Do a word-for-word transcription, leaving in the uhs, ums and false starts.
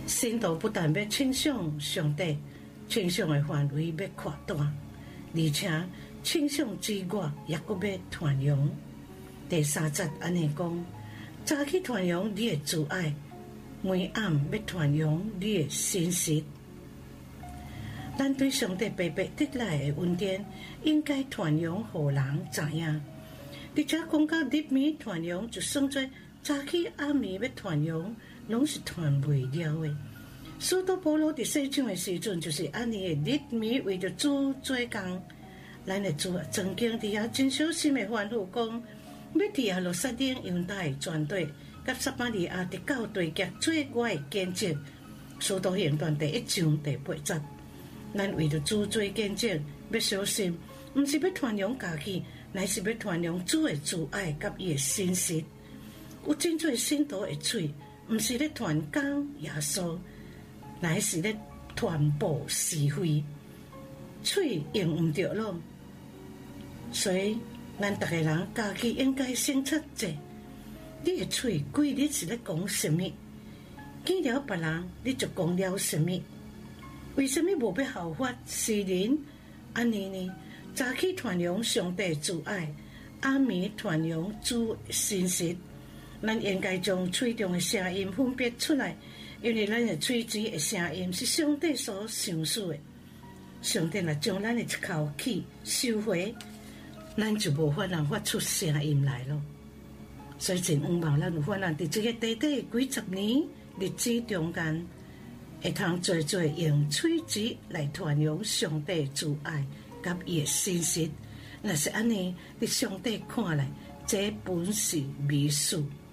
信徒不但要称颂上帝，称颂的范围要扩大，而且称颂之外，也阁要传扬。第三节安尼讲：早起传扬你的慈爱，晚暗要传扬你的信实。咱对上帝白白得来的恩典，应该传扬，互人知影。而且讲到日暝传扬，就算做早起暗暝要传扬，拢是传袂了的。使徒保罗伫洗掌的时阵，就是安尼的日暝为着主做工。咱的主曾经伫遐真小心的吩咐讲，要伫耶路撒冷犹大的全队，甲撒玛利亚的教队甲做我的见证。使徒行传第一章第八节。咱为着主做见证，要小心，毋是要传扬家己，乃是要传扬主的慈爱甲伊的信实。有真侪信徒的嘴，毋是咧传讲耶稣，乃是咧传播是非，嘴用毋着咯。所以，咱逐个人家己应该先察者，你的嘴规日是咧讲什么？见了别人，你就讲了什么？为什么无要效法世人？安尼呢？早起传扬上帝慈爱，暗暝传扬主信实。咱应该将嘴中的声音分别出来，因为咱的嘴嘴的声音是上帝所赏赐的。上帝若将咱的一口气收回，咱就无法能发出声音来咯。所以真希望咱有法能伫这个短短几十年日子中间，会通做做用嘴舌来传扬上帝慈爱甲伊的信实。若是安尼，伫上帝看来，这本是美事。